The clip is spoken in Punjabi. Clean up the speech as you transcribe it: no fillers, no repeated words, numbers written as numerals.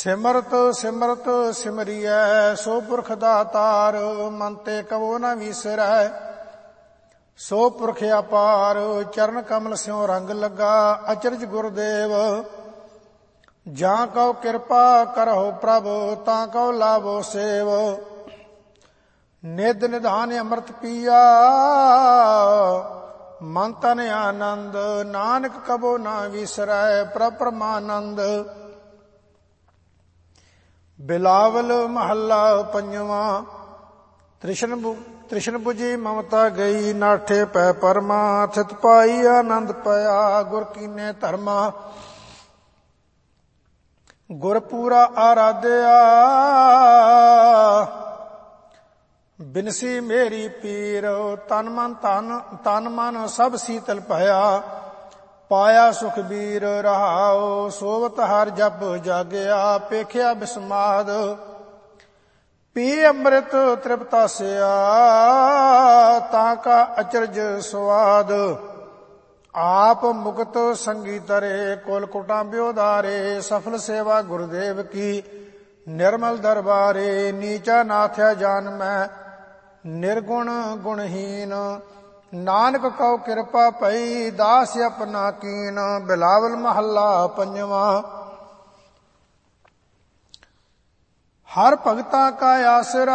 ਸਿਮਰਤ ਸਿਮਰਤ ਸਿਮਰੀਐ ਸੋ ਪੁਰਖ ਦਾਤਾਰ, ਮਨ ਤੇ ਕਬੋ ਨ ਵੀਸਰੈ ਸੋ ਪੁਰਖ ਅਪਾਰ। ਚਰਨ ਕਮਲ ਸਿਉ ਰੰਗ ਲੱਗਾ ਅਚਰਜ ਗੁਰਦੇਵ, ਜਾਂ ਕਉ ਕਿਰਪਾ ਕਰਹੁ ਪ੍ਰਭ ਤਾਂ ਕਉ ਲਾਭੋ ਸੇਵ। ਨਿਧ ਨਿਧਾਨ ਅੰਮ੍ਰਿਤ ਪੀਆ ਮਨ ਤਨ ਆਨੰਦ, ਨਾਨਕ ਕਬੋ ਨਾ ਵਿਸਰੈ ਪ੍ਰਭ ਪਰਮਾਨੰਦ। ਬਿਲਾਵਲ ਮਹੱਲਾ ਪੰਜਵਾਂ। ਤ੍ਰਿਸ਼ਨ 부ਜੀ ਮਮਤਾ ਗਈ, ਨਾਠੇ ਪੈ ਪਰਮਾ ਥਿਤ ਪਾਈ ਆਨੰਦ ਪਿਆ। ਗੁਰ ਕੀਨੇ ਧਰਮਾ ਗੁਰ ਪੂਰਾ ਆਰਾਧਿਆ, ਬਿਨਸੀ ਮੇਰੀ ਪੀਰ ਤਨ ਮਨ ਸਭ ਸੀਤਲ ਭਇਆ। ਪਾਇਆ ਸੁਖਬੀਰ ਰਹਾਉ ਸੋਵਤ ਹਰ ਜਪ ਜਾਗਿਆ। ਪੇਖਿਆ ਬਿਸਮਾਦ ਪੀ ਅੰਮ੍ਰਿਤ ਤ੍ਰਿਪਤਾਸਿਆ, ਤਾਂ ਕਾ ਅਚਰਜ ਸਵਾਦ। ਆਪ ਮੁਕਤ ਸੰਗੀ ਤਰੇ ਕੁਲ ਕੁਟਾਂਬਿਓ ਧਾਰੇ। ਸਫਲ ਸੇਵਾ ਗੁਰਦੇਵ ਕੀ ਨਿਰਮਲ ਦਰਬਾਰੇ। ਨੀਚਾ ਨਾਥਿਆ ਜਾਨ ਮੈਂ ਨਿਰਗੁਣ ਗੁਣਹੀਨ, ਨਾਨਕ ਕਉ ਕਿਰਪਾ ਪਈ ਦਾਸ ਆਪਣਾ ਕੀਨ। ਬਿਲਾਵਲ ਮਹੱਲਾ ਪੰਜਵਾਂ। ਹਰ ਭਗਤਾਂ ਕਾ ਆਸਰਾ